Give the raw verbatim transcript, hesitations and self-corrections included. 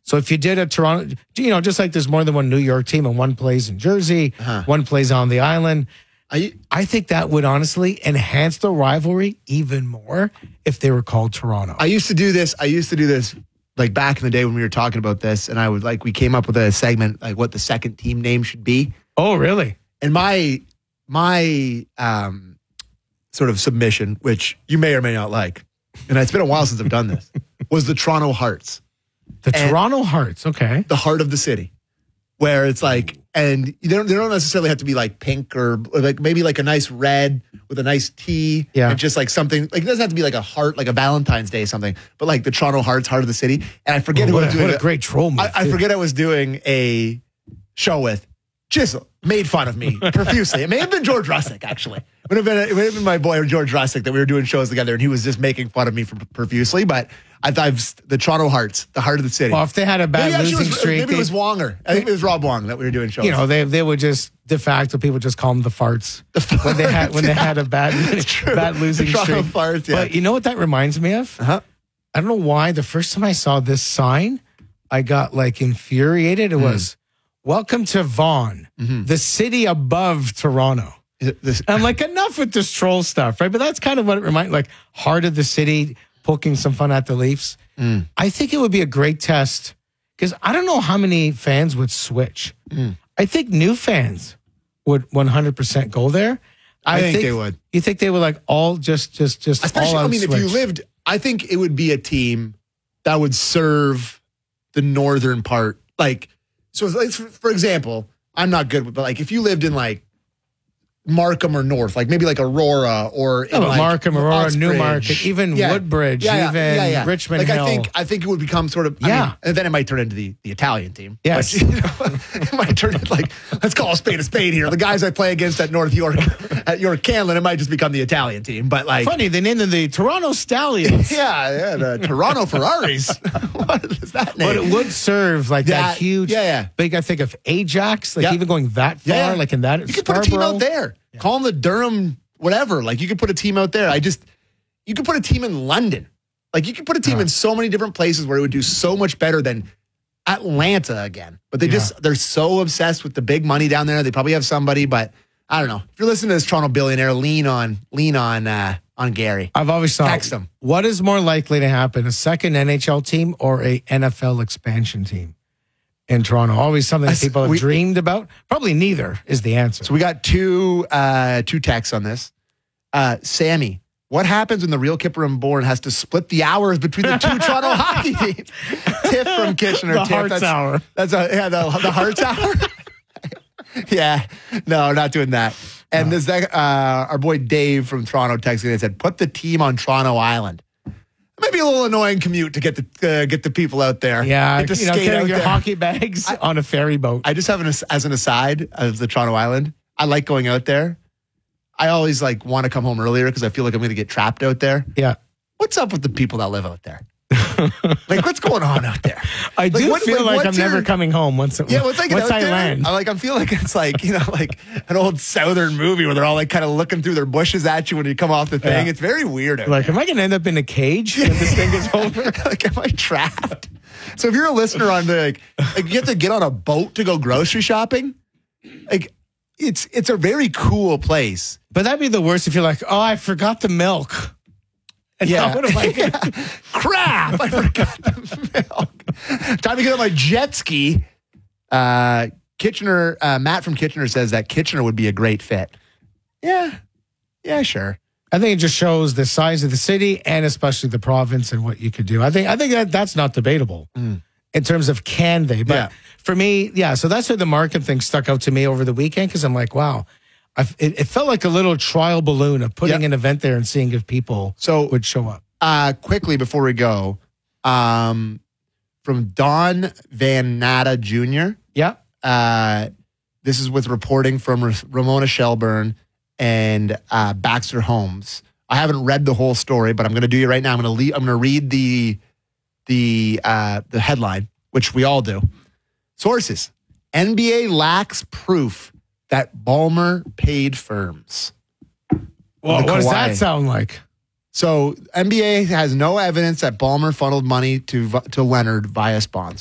So if you did a Toronto, you know, just like there's more than one New York team and one plays in Jersey, uh-huh. one plays on the island. I, I think that would honestly enhance the rivalry even more if they were called Toronto. I used to do this. I used to do this like back in the day when we were talking about this, and I would like, we came up with a segment like what the second team name should be. Oh, really? And my, my um, sort of submission, which you may or may not like, and it's been a while since I've done this, was the Toronto Hearts. The and Toronto Hearts, okay. The heart of the city, where it's like, and they don't, they don't necessarily have to be like pink or, or like maybe like a nice red with a nice T. Yeah. And just like something, like it doesn't have to be like a heart, like a Valentine's Day something, but like the Toronto Hearts, heart of the city. And I forget oh, who what I was a, doing. What a great troll move. I, I forget I was doing a show with. Just made fun of me profusely. It may have been George Russick, actually. It would have been, it would have been my boy George Russick that we were doing shows together, and he was just making fun of me for, profusely. But I thought I've, the Toronto Hearts, the heart of the city. Well, if they had a bad maybe losing was, streak, maybe it was Wonger. I think it was Rob Wong that we were doing shows. You know, they they would just de facto people just call them the farts, the farts when they had when yeah. they had a bad bad losing the Toronto streak. Farts, yeah. But you know what that reminds me of? Uh-huh. I don't know why. The first time I saw this sign, I got like infuriated. It mm. was, "Welcome to Vaughan, mm-hmm. the city above Toronto." This, and I'm like, enough with this troll stuff, right? But that's kind of what it reminds, like heart of the city, poking some fun at the Leafs. Mm. I think it would be a great test because I don't know how many fans would switch. Mm. I think new fans would one hundred percent go there. I, I think, think they would. You think they would like all just, just, just Especially, all out I mean, switch? If you lived, I think it would be a team that would serve the northern part. Like, so like, for example, I'm not good with, but like if you lived in like Markham or North, like maybe like Aurora or no, in like Markham, Aurora, Oxbridge. Newmarket, even yeah. Woodbridge, yeah, yeah, even yeah, yeah. Richmond like, Hill. I think I think it would become sort of, I yeah, mean, and then it might turn into the, the Italian team. Yes, but, you know, it might turn into like, let's call a spade a spade here. The guys I play against at North York, at York Canlan, it might just become the Italian team. But like, funny, they named them the Toronto Stallions. yeah, yeah, the Toronto Ferraris. What is that name? But it would serve like that, that huge. Yeah, yeah. Big. I think of Ajax, like yeah. even going that far, yeah. like in that. You could put a team out there. Yeah. Call them the Durham, whatever. Like you could put a team out there. I just, you could put a team in London. Like you could put a team yeah. in so many different places where it would do so much better than Atlanta again. But they yeah. just, they're so obsessed with the big money down there. They probably have somebody, but I don't know. If you're listening to this Toronto billionaire, lean on, lean on, uh, on Gary. I've always thought, text him. What is more likely to happen, a second N H L team or a N F L expansion team? In Toronto, always something that people have we, dreamed about. Probably neither is the answer. So we got two uh, two texts on this. Uh, Sammy, what happens when the real Kipper and Bourne has to split the hours between the two Toronto hockey teams? Tiff from Kitchener. The Tiff, Hearts that's, Hour. That's a yeah, the, the Hearts Hour. yeah, no, not doing that. And no. this uh, our boy Dave from Toronto texted and said, "Put the team on Toronto Island." Maybe a little annoying commute to get the uh, get the people out there. Yeah, get to you know, skate carrying out your there. hockey bags I, on a ferry boat. I just have an as an aside of the Toronto Island. I like going out there. I always like want to come home earlier because I feel like I'm going to get trapped out there. Yeah. What's up with the people that live out there? Like, what's going on out there? I like, do what, feel like, like I'm your, never coming home once. It, yeah, once I get once out I there, land, I like I feel like it's like you know like an old Southern movie where they're all like kind of looking through their bushes at you when you come off the thing. Yeah. It's very weird. Out like, there. am I going to end up in a cage when this thing is over? Like, am I trapped? So if you're a listener on the like, like you have to get on a boat to go grocery shopping, like it's it's a very cool place. But that'd be the worst if you're like, oh, I forgot the milk. And yeah. What am I yeah. Crap, I forgot the milk. Time to get on my jet ski. Uh, Kitchener, uh, Matt from Kitchener says that Kitchener would be a great fit. Yeah. Yeah, sure. I think it just shows the size of the city and especially the province and what you could do. I think I think that that's not debatable mm. in terms of can they. But yeah. for me, yeah, so that's where the market thing stuck out to me over the weekend because I'm like, wow. I've, it, it felt like a little trial balloon of putting yep. an event there and seeing if people so, would show up. Uh, quickly before we go, um, from Don Van Natta Junior Yeah. Uh, this is with reporting from R- Ramona Shelburne and uh, Baxter Holmes. I haven't read the whole story, but I'm going to do it right now. I'm going to le- I'm going to read the the uh, the headline, which we all do. Sources: N B A lacks proof that Ballmer paid firms. Well, what does that sound like? So N B A has no evidence that Ballmer funneled money to to Leonard via sponsors.